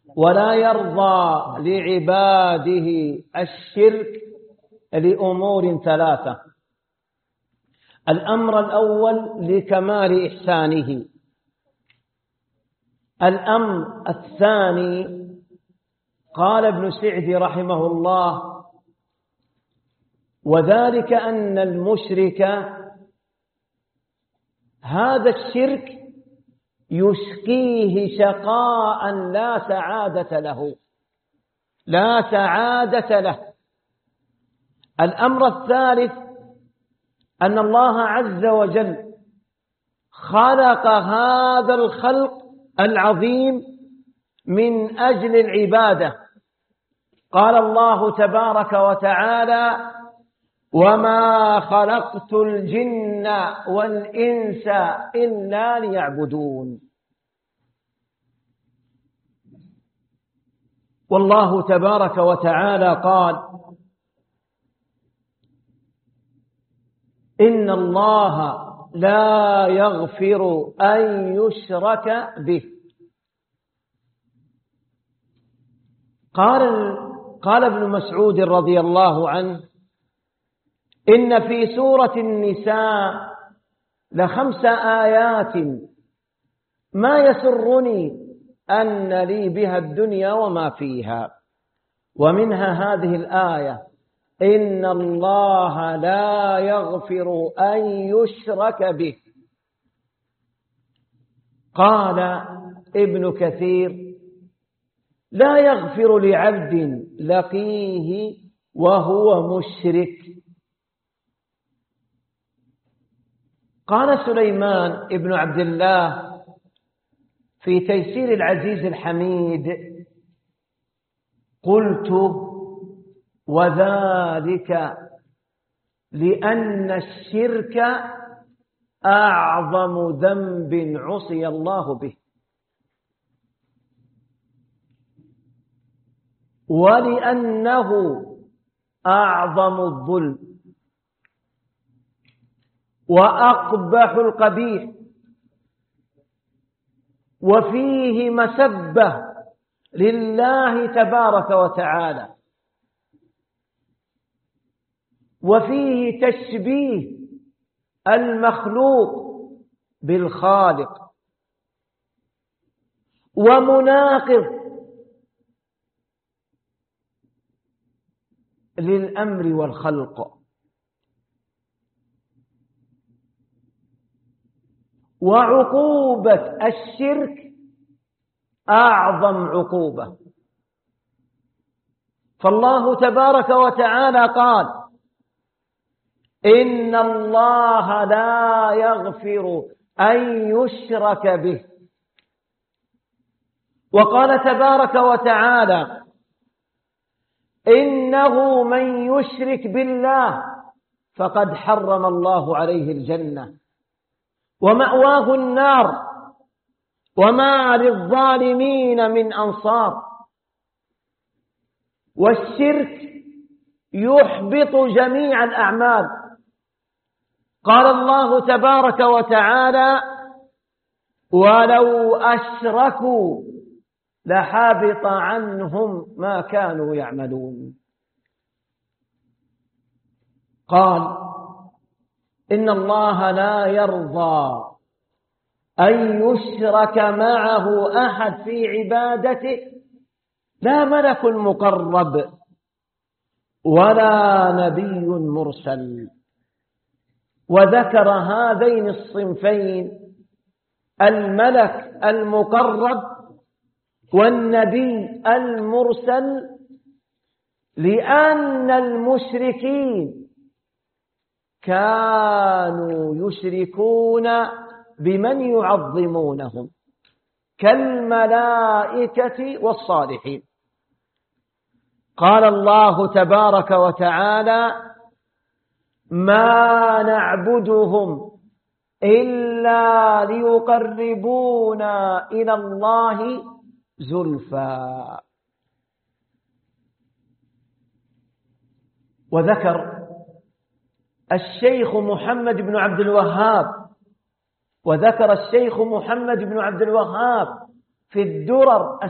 ولا يرضى لعباده الشرك لأمور ثلاثة. الأمر الأول لكمال إحسانه. الأمر الثاني قال ابن سعدي رحمه الله: وذلك أن المشرك هذا الشرك يشقيه شقاء لا سعادة له، لا سعادة له. الأمر الثالث أن الله عز وجل خلق هذا الخلق العظيم من أجل العبادة. قال الله تبارك وتعالى: وما خلقت الجن والإنس إلا ليعبدون. والله تبارك وتعالى قال: إن الله لا يغفر أن يشرك به. قال ابن مسعود رضي الله عنه: إن في سورة النساء ل5 آيات ما يسرني أن لي بها الدنيا وما فيها، ومنها هذه الآية: إن الله لا يغفر أن يشرك به. قال ابن كثير: لا يغفر لعبد لقيه وهو مشرك. قال سليمان ابن عبد الله في تيسير العزيز الحميد: قلت: وذلك لأن الشرك أعظم ذنب عصي الله به، ولأنه أعظم الظلم وأقبح القبيح، وفيه مسبة لله تبارك وتعالى، وفيه تشبيه المخلوق بالخالق، ومناقض للأمر والخلق، وعقوبة الشرك أعظم عقوبة. فالله تبارك وتعالى قال: إن الله لا يغفر أن يشرك به. وقال تبارك وتعالى: إنه من يشرك بالله فقد حرم الله عليه الجنة ومأواه النار وما للظالمين من أنصار. والشرك يحبط جميع الأعمال. قال الله تبارك وتعالى: ولو أشركوا لحبط عنهم ما كانوا يعملون. قال: إن الله لا يرضى أن يشرك معه أحد في عبادته، لا ملك مقرب ولا نبي مرسل. وذكر هذين الصنفين، الملك المقرب والنبي المرسل، لأن المشركين كانوا يشركون بمن يعظمونهم كالملائكة والصالحين. قال الله تبارك وتعالى: ما نعبدهم إلا ليقربونا إلى الله زلفى. وذكر الشيخ محمد بن عبد الوهاب في الدرر